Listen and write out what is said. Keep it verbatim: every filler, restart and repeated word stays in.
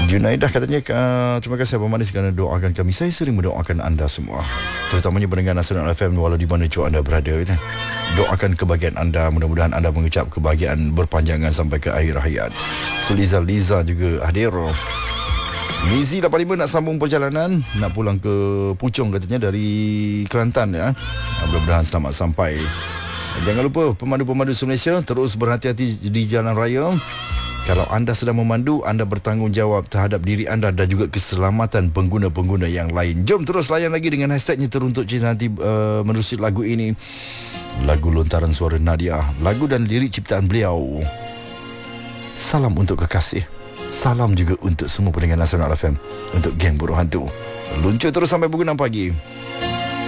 Junaidah katanya, uh, terima kasih Abang Manis kerana doakan kami. Saya sering mendoakan anda semua, terutamanya pendengar Nasional F M walau di mana jua anda berada. Kan? Doakan kebahagiaan anda. Mudah-mudahan anda mengucap kebahagiaan berpanjangan sampai ke akhir hayat. Suliza Liza juga hadir. Mizi lapan puluh lima nak sambung perjalanan, nak pulang ke Puchong katanya dari Kelantan ya. Mudah-mudahan selamat sampai. Jangan lupa pemandu-pemandu Malaysia terus berhati-hati di jalan raya. Kalau anda sedang memandu, anda bertanggungjawab terhadap diri anda dan juga keselamatan pengguna-pengguna yang lain. Jom terus layan lagi dengan hashtagnya Teruntuk Cinta nanti uh, menerusi lagu ini. Lagu lontaran suara Nadia, lagu dan lirik ciptaan beliau. Salam untuk kekasih. Salam juga untuk semua pendengar Nasional F M. Untuk geng Buruh Hantu. Luncur terus sampai pukul enam pagi.